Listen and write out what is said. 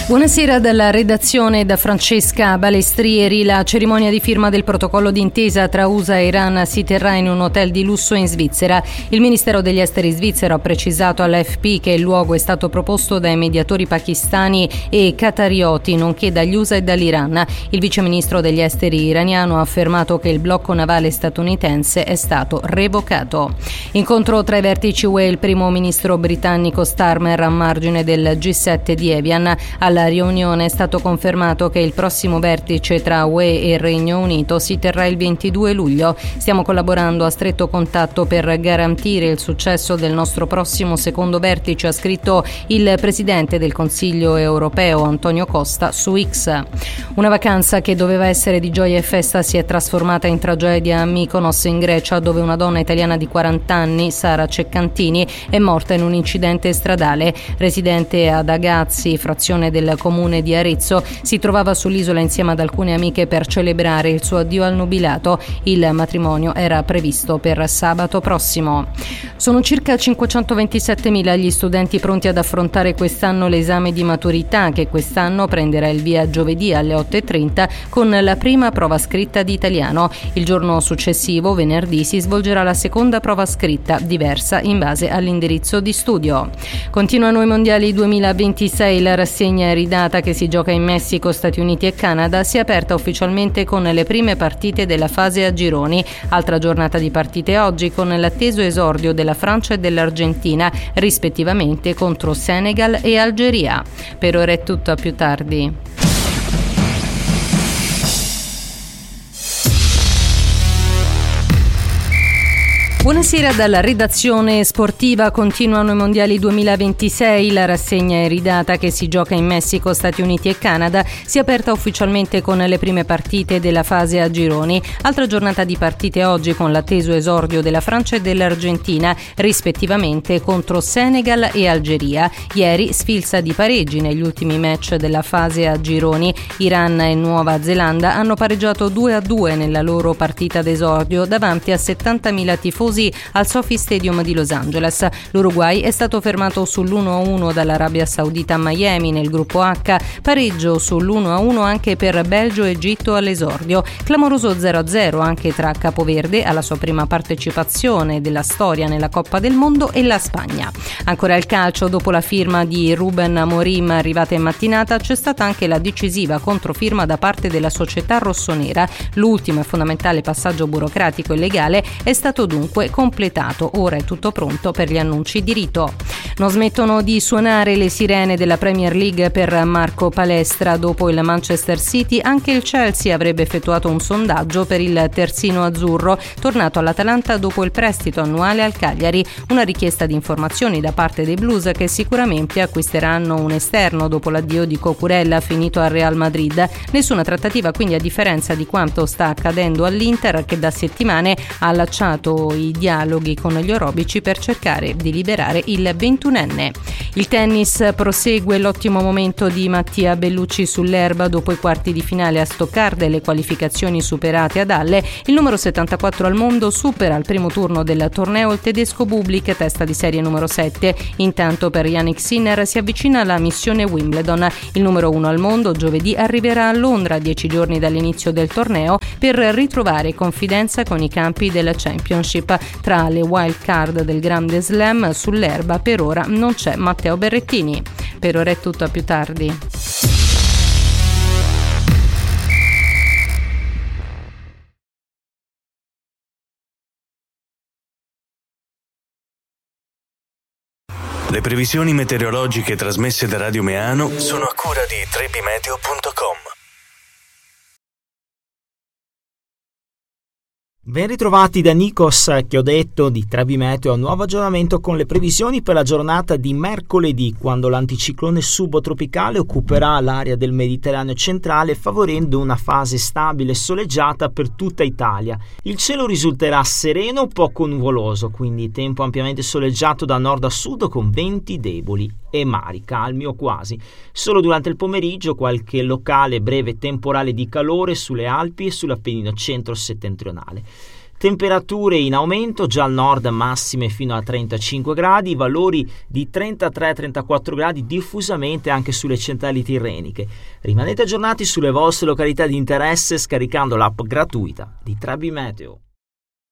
Buonasera dalla redazione da Francesca Balestrieri. La cerimonia di firma del protocollo d'intesa tra USA e Iran si terrà in un hotel di lusso in Svizzera. Il Ministero degli Esteri svizzero ha precisato all'AFP che il luogo è stato proposto dai mediatori pakistani e qatarioti, nonché dagli USA e dall'Iran. Il viceministro degli esteri iraniano ha affermato che il blocco navale statunitense è stato revocato. Incontro tra i vertici UE e il primo ministro britannico Starmer a margine del G7 di Evian. Alla riunione è stato confermato che il prossimo vertice tra UE e il Regno Unito si terrà il 22 luglio. Stiamo collaborando a stretto contatto per garantire il successo del nostro prossimo secondo vertice, ha scritto il presidente del Consiglio europeo Antonio Costa su X. Una vacanza che doveva essere di gioia e festa si è trasformata in tragedia a Mykonos in Grecia, dove una donna italiana di 40 anni, Sara Ceccantini, è morta in un incidente stradale. Residente ad Agazzi, frazione del comune di Arezzo, si trovava sull'isola insieme ad alcune amiche per celebrare il suo addio al nubilato. Il matrimonio era previsto per sabato prossimo. Sono circa 527.000 gli studenti pronti ad affrontare quest'anno l'esame di maturità, che quest'anno prenderà il via giovedì alle 8:30 con la prima prova scritta di italiano. Il giorno successivo, venerdì, si svolgerà la seconda prova scritta, diversa in base all'indirizzo di studio. Continuano i mondiali 2026, la rassegna ridata che si gioca in Messico, Stati Uniti e Canada si è aperta ufficialmente con le prime partite della fase a gironi. Altra giornata di partite oggi con l'atteso esordio della Francia e dell'Argentina, rispettivamente contro Senegal e Algeria. Per ora è tutto, a più tardi. Buonasera dalla redazione sportiva. Continuano i mondiali 2026, la rassegna iridata che si gioca in Messico, Stati Uniti e Canada si è aperta ufficialmente con le prime partite della fase a gironi. Altra giornata di partite oggi con l'atteso esordio della Francia e dell'Argentina, rispettivamente contro Senegal e Algeria. Ieri sfilza di pareggi negli ultimi match della fase a gironi. Iran e Nuova Zelanda hanno pareggiato 2-2 nella loro partita d'esordio davanti a 70.000 tifosi al Sophie Stadium di Los Angeles. L'Uruguay è stato fermato sull'1-1 dall'Arabia Saudita a Miami nel gruppo H, pareggio sull'1-1 anche per Belgio e Egitto all'esordio, clamoroso 0-0 anche tra Capoverde alla sua prima partecipazione della storia nella Coppa del Mondo e la Spagna. Ancora il calcio, dopo la firma di Ruben Amorim arrivata in mattinata c'è stata anche la decisiva controfirma da parte della società rossonera. L'ultimo e fondamentale passaggio burocratico e legale è stato dunque completato. Ora è tutto pronto per gli annunci di rito. Non smettono di suonare le sirene della Premier League per Marco Palestra. Dopo il Manchester City, anche il Chelsea avrebbe effettuato un sondaggio per il terzino azzurro, tornato all'Atalanta dopo il prestito annuale al Cagliari. Una richiesta di informazioni da parte dei Blues, che sicuramente acquisteranno un esterno dopo l'addio di Cucurella finito al Real Madrid. Nessuna trattativa quindi, a differenza di quanto sta accadendo all'Inter, che da settimane ha allacciato i dialoghi con gli orobici per cercare di liberare il 21enne. Il tennis prosegue l'ottimo momento di Mattia Bellucci sull'erba dopo i quarti di finale a Stoccarda e le qualificazioni superate ad Halle. Il numero 74 al mondo supera al primo turno del torneo il tedesco Bublik, testa di serie numero 7. Intanto per Jannik Sinner si avvicina alla missione Wimbledon. Il numero 1 al mondo giovedì arriverà a Londra, 10 giorni dall'inizio del torneo, per ritrovare confidenza con i campi del Championship. Tra le wild card del Grande Slam sull'erba per ora non c'è Matteo Berrettini. Per ora è tutto, a più tardi. Le previsioni meteorologiche trasmesse da Radio Meano sono a cura di trebimeteo.com. Ben ritrovati da Nikos, che ho detto di Trebi Meteo, nuovo aggiornamento con le previsioni per la giornata di mercoledì, quando l'anticiclone subtropicale occuperà l'area del Mediterraneo centrale, favorendo una fase stabile e soleggiata per tutta Italia. Il cielo risulterà sereno, poco nuvoloso, quindi tempo ampiamente soleggiato da nord a sud con venti deboli e mari calmi o quasi. Solo durante il pomeriggio qualche locale breve temporale di calore sulle Alpi e sull'Appennino centro-settentrionale. Temperature in aumento, già al nord massime fino a 35 gradi, valori di 33-34 gradi diffusamente anche sulle centrali tirreniche. Rimanete aggiornati sulle vostre località di interesse scaricando l'app gratuita di Trebi Meteo.